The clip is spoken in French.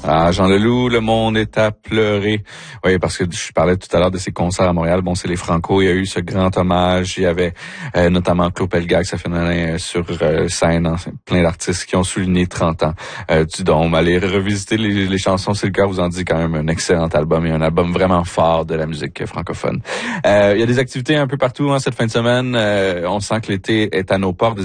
Ah, Jean Leloup, le monde est à pleurer. Oui, parce que je parlais tout à l'heure de ses concerts à Montréal. Bon, c'est les Franco. Il y a eu ce grand hommage. Il y avait notamment Claude Pelgag, ça fait sur scène, plein d'artistes qui ont souligné 30 ans du Dôme. Allez revisiter les chansons, c'est le cas. Vous en dit quand même un excellent album et un album vraiment fort de la musique francophone. Il y a des activités un peu partout cette fin de semaine. On sent que l'été est à nos portes.